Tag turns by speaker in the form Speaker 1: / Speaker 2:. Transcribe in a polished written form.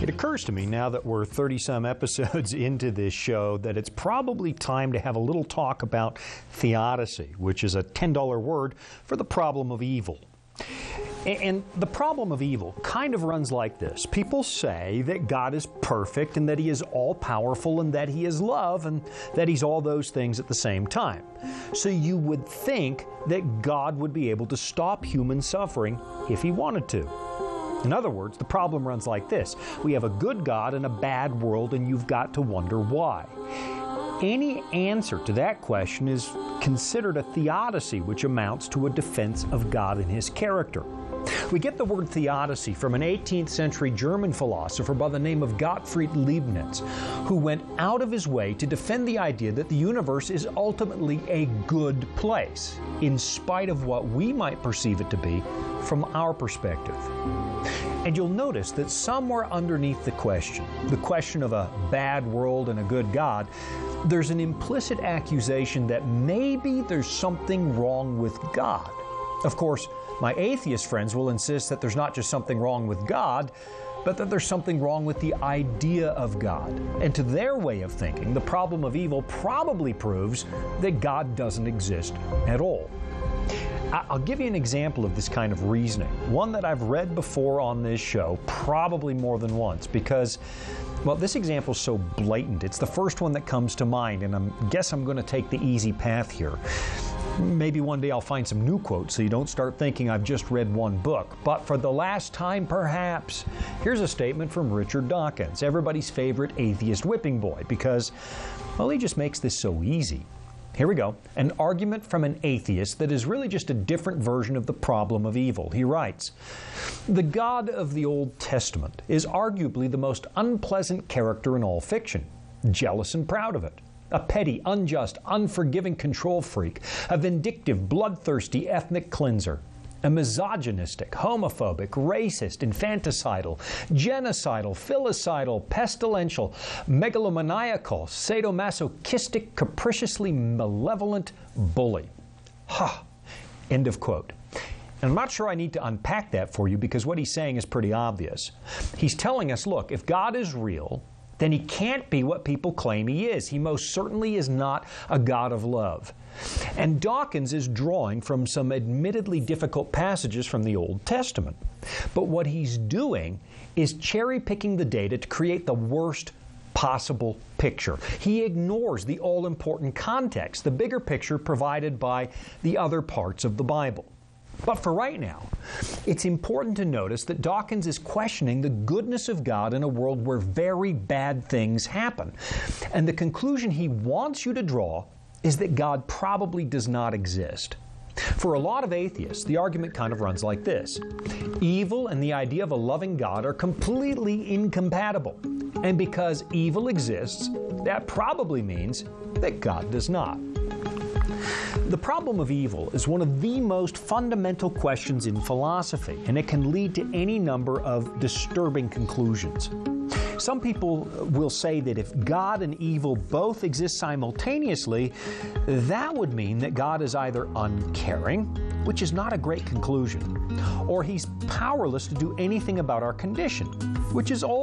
Speaker 1: It occurs to me now that we're 30-some episodes into this show that it's probably time to have a little talk about theodicy, which is a $10 word for the problem of evil. And the problem of evil kind of runs like this. People say that God is perfect and that He is all-powerful and that He is love and that He's all those things at the same time. So you would think that God would be able to stop human suffering if He wanted to. In other words, the problem runs like this. We have a good God and a bad world, and you've got to wonder why. Any answer to that question is considered a theodicy, which amounts to a defense of God and His character. We get the word theodicy from an 18th century German philosopher by the name of Gottfried Leibniz, who went out of his way to defend the idea that the universe is ultimately a good place, in spite of what we might perceive it to be from our perspective. And you'll notice that somewhere underneath the question of a bad world and a good God, there's an implicit accusation that maybe there's something wrong with God. Of course, my atheist friends will insist that there's not just something wrong with God, but that there's something wrong with the idea of God. And to their way of thinking, the problem of evil probably proves that God doesn't exist at all. I'll give you an example of this kind of reasoning, one that I've read before on this show, probably more than once, because, well, this example is so blatant. It's the first one that comes to mind, and I guess I'm going to take the easy path here. Maybe one day I'll find some new quotes so you don't start thinking I've just read one book. But for the last time, perhaps, here's a statement from Richard Dawkins, everybody's favorite atheist whipping boy, because, well, he just makes this so easy. Here we go. An argument from an atheist that is really just a different version of the problem of evil. He writes, "The God of the Old Testament is arguably the most unpleasant character in all fiction, jealous and proud of it. A petty, unjust, unforgiving control freak, a vindictive, bloodthirsty ethnic cleanser, a misogynistic, homophobic, racist, infanticidal, genocidal, filicidal, pestilential, megalomaniacal, sadomasochistic, capriciously malevolent bully." Ha! End of quote. And I'm not sure I need to unpack that for you because what he's saying is pretty obvious. He's telling us, look, if God is real, then He can't be what people claim He is. He most certainly is not a God of love. And Dawkins is drawing from some admittedly difficult passages from the Old Testament. But what he's doing is cherry-picking the data to create the worst possible picture. He ignores the all-important context, the bigger picture provided by the other parts of the Bible. But for right now, it's important to notice that Dawkins is questioning the goodness of God in a world where very bad things happen. And the conclusion he wants you to draw is that God probably does not exist. For a lot of atheists, the argument kind of runs like this. Evil and the idea of a loving God are completely incompatible. And because evil exists, that probably means that God does not. The problem of evil is one of the most fundamental questions in philosophy, and it can lead to any number of disturbing conclusions. Some people will say that if God and evil both exist simultaneously, that would mean that God is either uncaring, which is not a great conclusion, or He's powerless to do anything about our condition, which is also